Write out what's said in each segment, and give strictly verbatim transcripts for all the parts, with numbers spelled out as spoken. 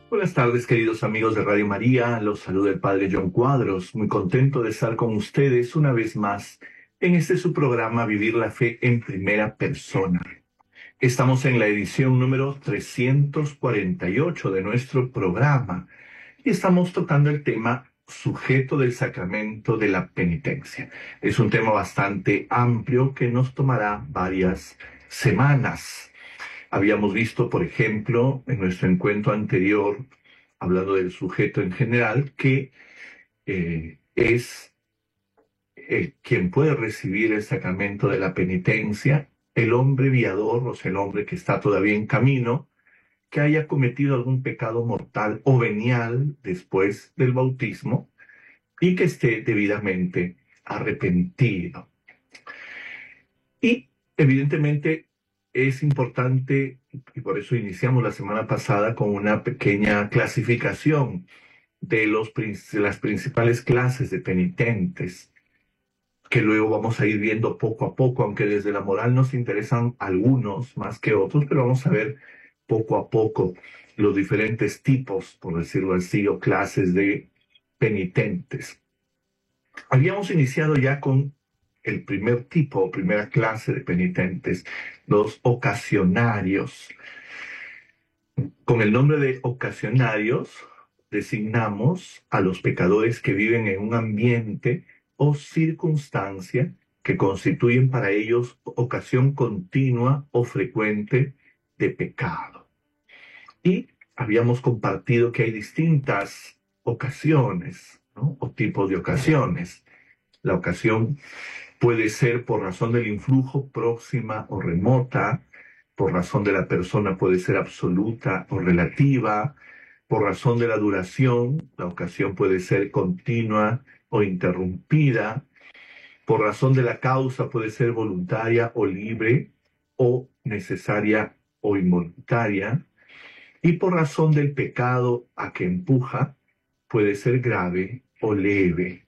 Buenas tardes, queridos amigos de Radio María. Los saluda el Padre John Cuadros. Muy contento de estar con ustedes una vez más en este su programa Vivir la Fe en Primera Persona. Estamos en la edición número trescientos cuarenta y ocho de nuestro programa y estamos tocando el tema sujeto del sacramento de la penitencia. Es un tema bastante amplio que nos tomará varias semanas. Habíamos visto, por ejemplo, en nuestro encuentro anterior, hablando del sujeto en general, que eh, es eh, quien puede recibir el sacramento de la penitencia, el hombre viador, o sea, el hombre que está todavía en camino, que haya cometido algún pecado mortal o venial después del bautismo y que esté debidamente arrepentido. Y, evidentemente, es importante, y por eso iniciamos la semana pasada con una pequeña clasificación de, los, de las principales clases de penitentes, que luego vamos a ir viendo poco a poco, aunque desde la moral nos interesan algunos más que otros, pero vamos a ver poco a poco los diferentes tipos, por decirlo así, o clases de penitentes. Habíamos iniciado ya con el primer tipo o primera clase de penitentes, los ocasionarios. Con el nombre de ocasionarios designamos a los pecadores que viven en un ambiente o circunstancia que constituyen para ellos ocasión continua o frecuente de pecado. Y habíamos compartido que hay distintas ocasiones, ¿no? O tipos de ocasiones. La ocasión puede ser por razón del influjo, próxima o remota, por razón de la persona puede ser absoluta o relativa, por razón de la duración, la ocasión puede ser continua o interrumpida, por razón de la causa puede ser voluntaria o libre, o necesaria o involuntaria, y por razón del pecado a que empuja, puede ser grave o leve.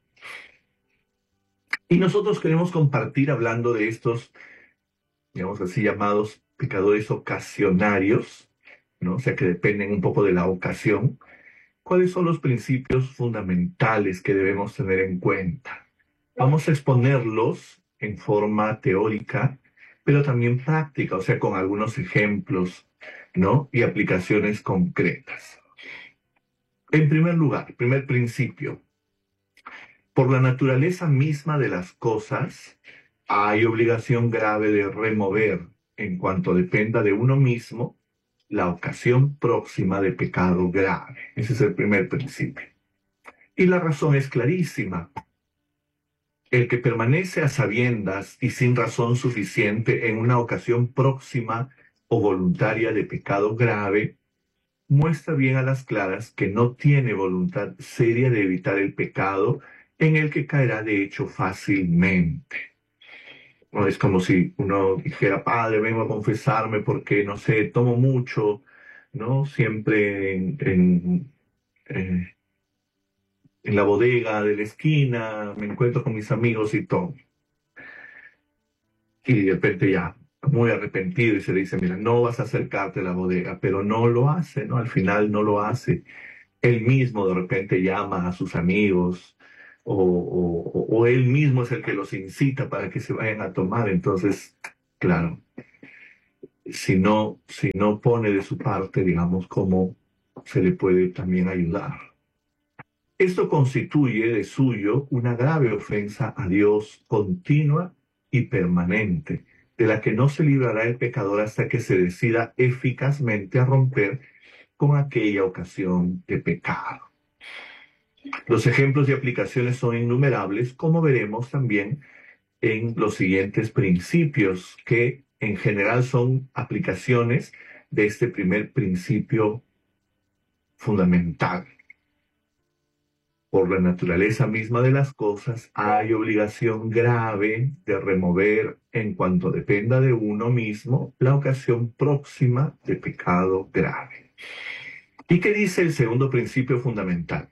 Y nosotros queremos compartir hablando de estos, digamos así, llamados pecadores ocasionarios, ¿no? O sea, que dependen un poco de la ocasión. ¿Cuáles son los principios fundamentales que debemos tener en cuenta? Vamos a exponerlos en forma teórica, pero también práctica, o sea, con algunos ejemplos, ¿no? Y aplicaciones concretas. En primer lugar, primer principio. Por la naturaleza misma de las cosas, hay obligación grave de remover, en cuanto dependa de uno mismo, la ocasión próxima de pecado grave. Ese es el primer principio. Y la razón es clarísima. El que permanece a sabiendas y sin razón suficiente en una ocasión próxima o voluntaria de pecado grave, muestra bien a las claras que no tiene voluntad seria de evitar el pecado en el que caerá de hecho fácilmente. No es como si uno dijera, Padre, vengo a confesarme porque, no sé, tomo mucho, ¿no? Siempre en, en, eh, en la bodega de la esquina, me encuentro con mis amigos y todo. Y de repente ya, muy arrepentido, y se le dice, mira, no vas a acercarte a la bodega, pero no lo hace, ¿no? Al final no lo hace. Él mismo de repente llama a sus amigos, o, o, o él mismo es el que los incita para que se vayan a tomar. Entonces, claro, si no, si no pone de su parte, digamos, cómo se le puede también ayudar. Esto constituye de suyo una grave ofensa a Dios continua y permanente, de la que no se librará el pecador hasta que se decida eficazmente a romper con aquella ocasión de pecado. Los ejemplos y aplicaciones son innumerables, como veremos también en los siguientes principios, que en general son aplicaciones de este primer principio fundamental. Por la naturaleza misma de las cosas, hay obligación grave de remover, en cuanto dependa de uno mismo, la ocasión próxima de pecado grave. ¿Y qué dice el segundo principio fundamental?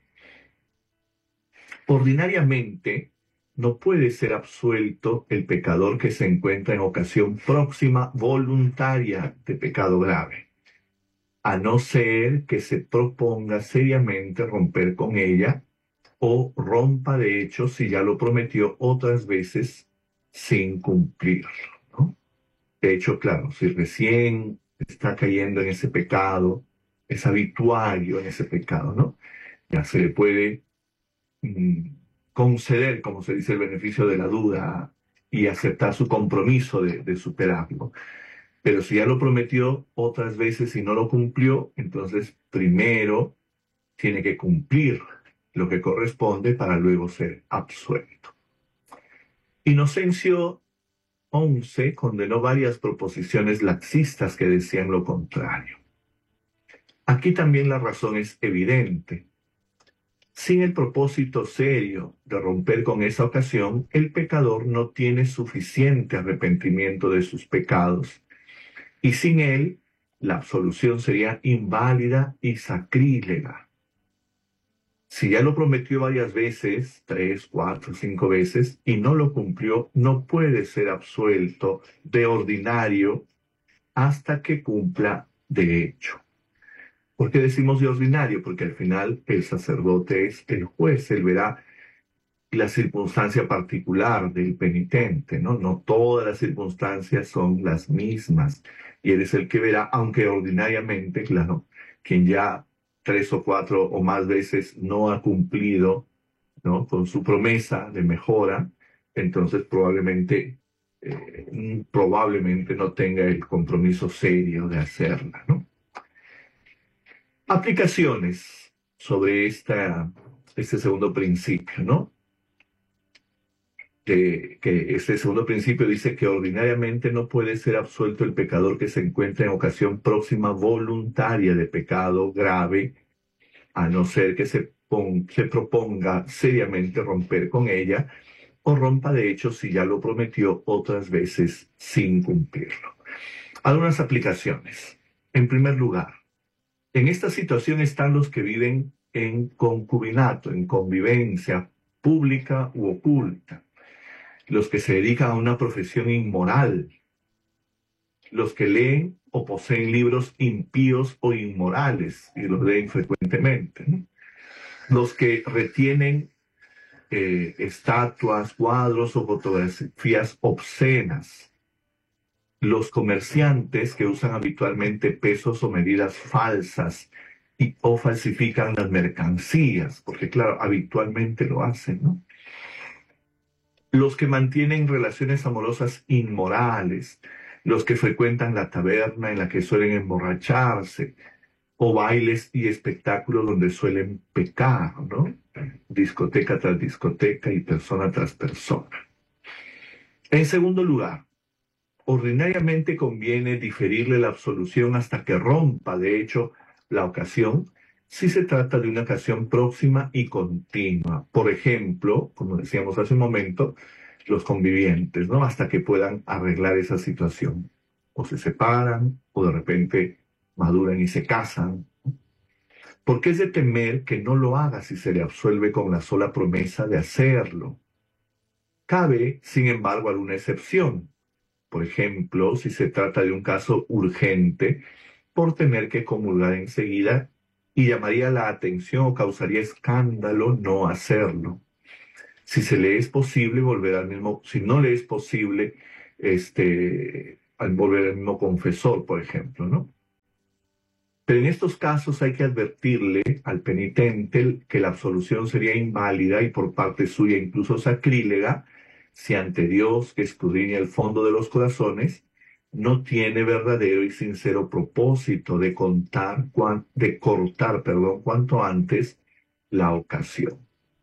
Ordinariamente, no puede ser absuelto el pecador que se encuentra en ocasión próxima voluntaria de pecado grave. a no ser que se proponga seriamente romper con ella o rompa de hecho si ya lo prometió otras veces sin cumplirlo, ¿no? De hecho, claro, si recién está cayendo en ese pecado, es habituario en ese pecado, ¿no? Ya se le puede mm, conceder, como se dice, el beneficio de la duda y aceptar su compromiso de, de superarlo. Pero si ya lo prometió otras veces y no lo cumplió, entonces primero tiene que cumplir lo que corresponde para luego ser absuelto. Inocencio once condenó varias proposiciones laxistas que decían lo contrario. Aquí también la razón es evidente. Sin el propósito serio de romper con esa ocasión, el pecador no tiene suficiente arrepentimiento de sus pecados y sin él la absolución sería inválida y sacrílega. Si ya lo prometió varias veces, tres, cuatro, cinco veces, y no lo cumplió, no puede ser absuelto de ordinario hasta que cumpla de hecho. ¿Por qué decimos de ordinario? Porque al final el sacerdote es el juez, él verá la circunstancia particular del penitente, ¿no? No todas las circunstancias son las mismas, y él es el que verá, aunque ordinariamente, claro, quien ya tres o cuatro o más veces no ha cumplido, ¿no?, con su promesa de mejora, entonces probablemente, eh, probablemente no tenga el compromiso serio de hacerla, ¿no? Aplicaciones sobre esta, este segundo principio, ¿no? Que, que este segundo principio dice que ordinariamente no puede ser absuelto el pecador que se encuentra en ocasión próxima voluntaria de pecado grave, a no ser que se, pon, se proponga seriamente romper con ella o rompa de hecho si ya lo prometió otras veces sin cumplirlo. Algunas aplicaciones. En primer lugar, en esta situación están los que viven en concubinato, en convivencia pública u oculta, los que se dedican a una profesión inmoral, los que leen o poseen libros impíos o inmorales y los leen frecuentemente, ¿no? Los que retienen eh, estatuas, cuadros o fotografías obscenas, los comerciantes que usan habitualmente pesos o medidas falsas y, o falsifican las mercancías, porque claro, habitualmente lo hacen, ¿no? Los que mantienen relaciones amorosas inmorales, los que frecuentan la taberna en la que suelen emborracharse, o bailes y espectáculos donde suelen pecar, ¿no? Discoteca tras discoteca y persona tras persona. En segundo lugar, ordinariamente conviene diferirle la absolución hasta que rompa, de hecho, la ocasión, si se trata de una ocasión próxima y continua. Por ejemplo, como decíamos hace un momento, los convivientes, ¿no? Hasta que puedan arreglar esa situación. O se separan, o de repente maduran y se casan. Porque es de temer que no lo haga si se le absuelve con la sola promesa de hacerlo. Cabe, sin embargo, alguna excepción. Por ejemplo, si se trata de un caso urgente, por tener que comulgar enseguida y llamaría la atención o causaría escándalo no hacerlo. Si se le es posible volver al mismo, si no le es posible, este, al volver al mismo confesor, por ejemplo, ¿no? Pero en estos casos hay que advertirle al penitente que la absolución sería inválida y por parte suya incluso sacrílega si ante Dios, que escudriña el fondo de los corazones, no tiene verdadero y sincero propósito de contar, de cortar, perdón, cuanto antes la ocasión.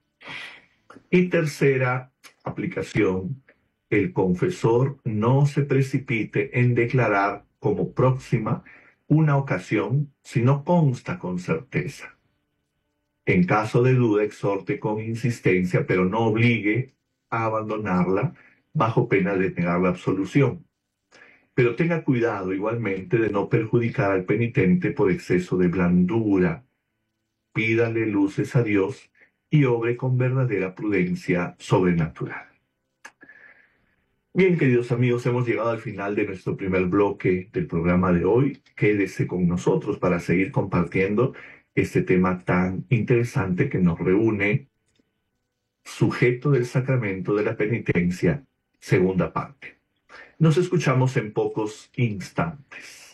Y tercera aplicación, el confesor no se precipite en declarar como próxima una ocasión si no consta con certeza. En caso de duda, exhorte con insistencia, pero no obligue a abandonarla bajo pena de negar la absolución. Pero tenga cuidado igualmente de no perjudicar al penitente por exceso de blandura. Pídale luces a Dios y obre con verdadera prudencia sobrenatural. Bien, queridos amigos, hemos llegado al final de nuestro primer bloque del programa de hoy. Quédese con nosotros para seguir compartiendo este tema tan interesante que nos reúne, sujeto del sacramento de la penitencia, segunda parte. Nos escuchamos en pocos instantes.